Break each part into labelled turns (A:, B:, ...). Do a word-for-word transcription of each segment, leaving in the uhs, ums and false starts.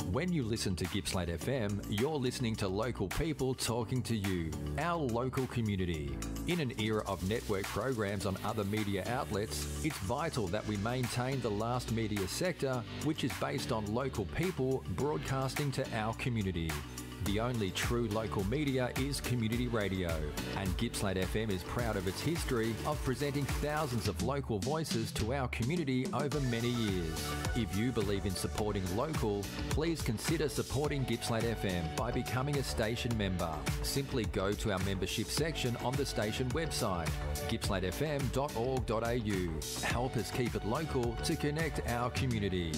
A: When you listen to Gippsland F M, you're listening to local people talking to you, our local community. In an era of network programs on other media outlets, it's vital that we maintain the last media sector, which is based on local people broadcasting to our community. The only true local media is community radio, and Gippsland F M is proud of its history of presenting thousands of local voices to our community over many years. If you believe in supporting local, please consider supporting Gippsland F M by becoming a station member. Simply go to our membership section on the station website, gippsland f m dot org dot a u. Help us keep it local to connect our community.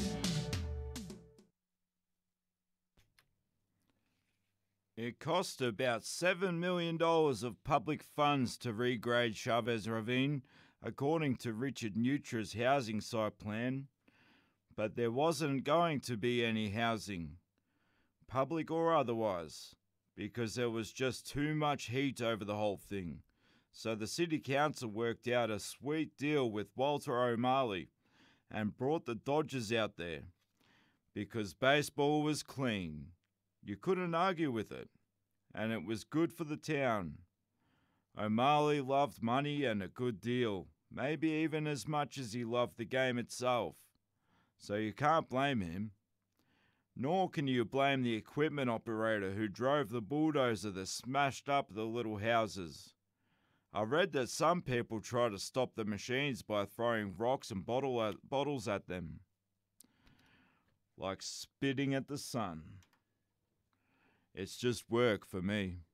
B: It cost about seven million dollars of public funds to regrade Chavez Ravine, according to Richard Neutra's housing site plan. But there wasn't going to be any housing, public or otherwise, because there was just too much heat over the whole thing. So the City Council worked out a sweet deal with Walter O'Malley and brought the Dodgers out there, because baseball was clean. You couldn't argue with it, and it was good for the town. O'Malley loved money and a good deal, maybe even as much as he loved the game itself. So you can't blame him. Nor can you blame the equipment operator who drove the bulldozer that smashed up the little houses. I read that some people try to stop the machines by throwing rocks and bottle at, bottles at them, like spitting at the sun. It's just work for me.